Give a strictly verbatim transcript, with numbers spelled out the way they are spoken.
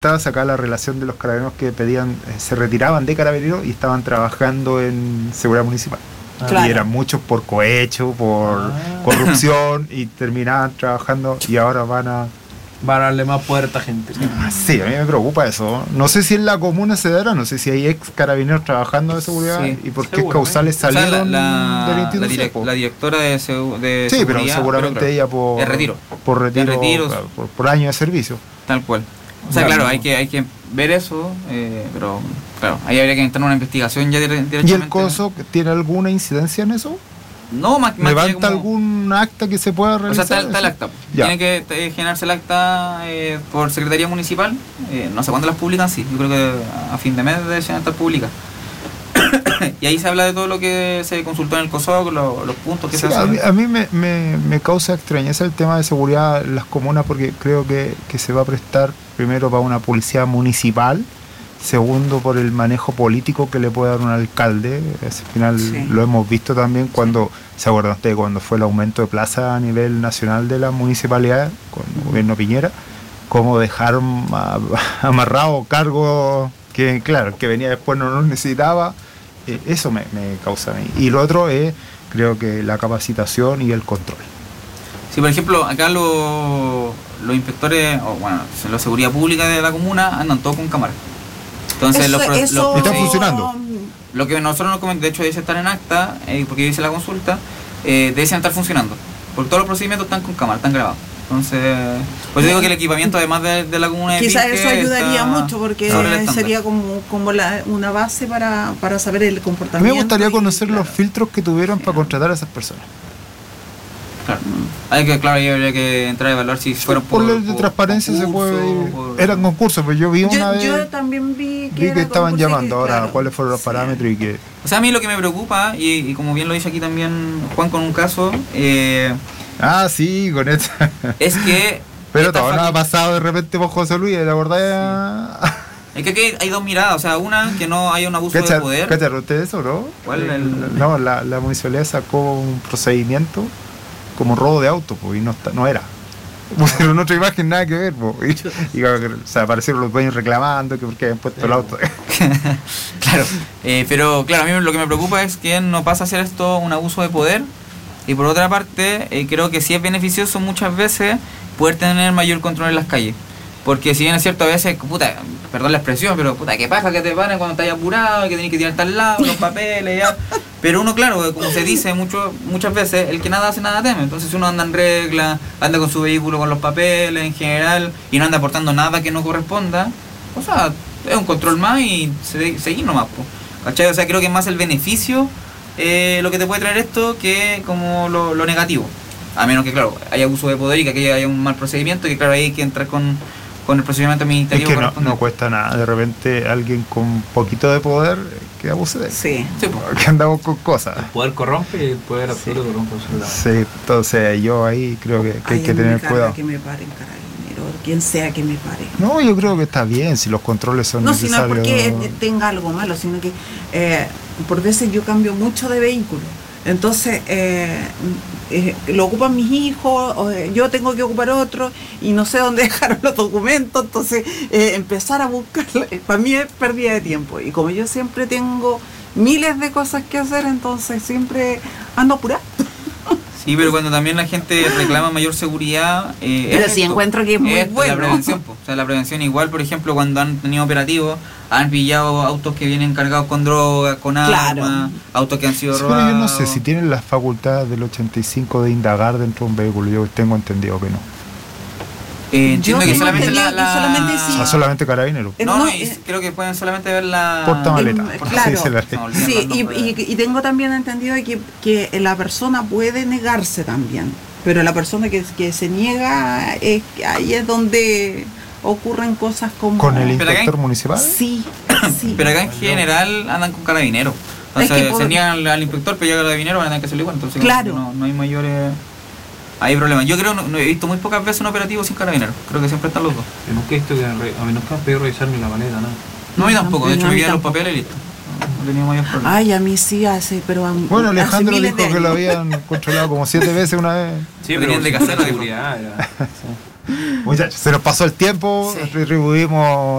estaba sacada la relación de los carabineros que pedían, eh, se retiraban de carabineros y estaban trabajando en seguridad municipal. Ah, claro. Y eran muchos por cohecho, por ah. corrupción, y terminaban trabajando y ahora van a... Van a darle más poder a esta gente. Sí, a mí me preocupa eso. No sé si en la comuna se dará, no sé si hay ex carabineros trabajando de seguridad, sí, y por qué causales salieron, o sea, la, de la institución. La, direct, la directora de, segu, de sí, seguridad. Sí, pero seguramente pero, ella por... De retiro. Por retiro, de retiros, por, por, por año de servicio. Tal cual. O sea, claro, claro hay, que, hay que ver eso, eh, pero claro, ahí habría que entrar en una investigación ya directamente. ¿Y el COSO tiene alguna incidencia en eso? No, más, más ¿Levanta como, algún acta que se pueda realizar? O sea, está, está el acta. Ya. Tiene que eh, generarse el acta eh, por Secretaría Municipal. Eh, no sé cuándo las publican, sí. Yo creo que a fin de mes debe estar pública. Y ahí se habla de todo lo que se consultó en el COSOC, lo, los puntos que sí, se hacen. A mí, a mí me, me, me causa extrañeza el tema de seguridad en las comunas, porque creo que, que se va a prestar primero para una policía municipal, segundo por el manejo político que le puede dar un alcalde. Al final sí. Lo hemos visto también cuando, ¿se acuerdan ustedes cuando fue el aumento de plaza a nivel nacional de la municipalidad con el gobierno Piñera? Cómo dejaron amarrado cargos que, claro, que venía después no los necesitaba. Eh, eso me, me causa a mí. Y lo otro es, creo que la capacitación y el control. Sí, por ejemplo, acá los, los inspectores, o bueno, la seguridad pública de la comuna andan todos con cámara. Entonces, eso, los, eso... los, ¿está funcionando? Lo que nosotros nos comentamos, de hecho, dice estar en acta, eh, porque dice la consulta, eh, deben estar funcionando. Porque todos los procedimientos están con cámara, están grabados. Entonces, pues yo digo que el equipamiento, además de, de la comuna de quizás eso ayudaría mucho, porque sería como, como la, una base para, para saber el comportamiento. A mí me gustaría conocer y, los claro. filtros que tuvieron para contratar a esas personas. Claro, hay que, claro, habría que entrar a evaluar si fueron por, por ley de por, transparencia concurso, se puede ir. Por... Eran concursos, pero yo vi una yo, vez. Yo también vi que, vi que estaban llamando que, ahora claro, cuáles fueron los sí. parámetros y que. O sea, a mí lo que me preocupa, y, y como bien lo dice aquí también Juan con un caso. Eh, ah, sí, con esto. Es que. Pero todavía no ha pasado de repente por José Luis, la verdad. Sí. Es que aquí hay dos miradas, o sea, una que no haya un abuso ¿Cacha, de poder. ¿Cacharon ustedes eso, no? ¿Cuál? El... No, la, la municipalidad sacó un procedimiento como robo de auto, pues, y no, no era. Pusieron otra imagen, nada que ver, pues, y, y o sea, aparecieron los dueños reclamando que porque habían puesto el auto. Claro, eh, pero claro, a mí lo que me preocupa es que no pasa a ser esto un abuso de poder, y por otra parte, eh, creo que sí es beneficioso muchas veces poder tener mayor control en las calles. Porque si bien es cierto, a veces, puta, perdón la expresión, pero puta, ¿qué pasa que te paren cuando estás apurado, que tenés que tirar tal lado, los papeles, ya? Pero uno, claro, como se dice mucho, muchas veces, el que nada hace, nada teme. Entonces uno anda en regla, anda con su vehículo con los papeles en general, y no anda aportando nada que no corresponda. O sea, es un control más y se, seguir nomás, po. ¿Cachai? O sea, creo que es más el beneficio eh, lo que te puede traer esto que como lo, lo negativo. A menos que, claro, haya abuso de poder y que aquí haya un mal procedimiento, y que claro, ahí hay que entrar con... con el procedimiento administrativo. Es que no, no cuesta nada, de repente alguien con poquito de poder que abuse de él. Sí. Sí, porque andamos con cosas. El poder corrompe y el poder absoluto sí. corrompe absolutamente. Sí, entonces yo ahí creo que, que Ay, hay que tener me cuidado. Que me paren, carabinero, quien sea que me pare. No, yo creo que está bien si los controles son no, necesarios. No, sino porque tenga algo malo, sino que eh, por veces yo cambio mucho de vehículo. Entonces, eh, eh, lo ocupan mis hijos, o, eh, yo tengo que ocupar otro y no sé dónde dejaron los documentos, entonces eh, empezar a buscar, eh, para mí es pérdida de tiempo. Y como yo siempre tengo miles de cosas que hacer, entonces siempre ando apurado. Sí, pero cuando también la gente reclama mayor seguridad... Eh, pero es sí esto, encuentro que es muy esto, bueno. La prevención, po. O sea, la prevención igual, por ejemplo, cuando han tenido operativos, han pillado autos que vienen cargados con drogas, con claro. armas, autos que han sido sí, robados... Yo no sé si tienen las facultades del ochenta y cinco de indagar dentro de un vehículo, yo tengo entendido que no. Eh, entiendo que solamente la, la... solamente sí. Ah, solamente carabineros. No, no, no eh, creo que pueden solamente ver la... Portamaleta. Eh, claro, sí, sí y, y, y tengo también entendido que, que la persona puede negarse también, pero la persona que, que se niega, es, ahí es donde ocurren cosas como... ¿Con el inspector municipal? Sí, sí. Pero acá en general andan con carabineros. O sea, es que por... se niegan al, al inspector, pero llega el carabinero, van a tener que hacerlo igual. Entonces claro. no, no hay mayores... Hay problemas. Yo creo, no, no he visto muy pocas veces un operativo sin carabineros. Creo que siempre están los dos. Yo nunca he visto que a mí nunca me han pedido revisar ni la maleta, nada. No, a mí tampoco. De hecho, no, me pidieron los papeles y listo. No, no tenía mayor problema. Ay, a mí sí hace, pero... A, bueno, Alejandro dijo que lo habían controlado como siete veces una vez. Sí, pero venían de casero. seguridad. Sí. Muchachos, se nos pasó el tiempo, Sí. retribuimos